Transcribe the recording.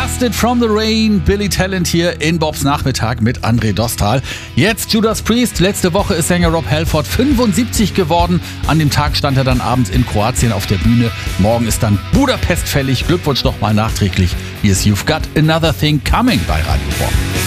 Busted from the Rain, Billy Talent hier in Bobs Nachmittag mit André Dostal. Jetzt Judas Priest. Letzte Woche ist Sänger Rob Halford 75 geworden. An dem Tag stand er dann abends in Kroatien auf der Bühne. Morgen ist dann Budapest fällig. Glückwunsch nochmal nachträglich. Hier ist You've Got Another Thing Coming bei Radio Bob.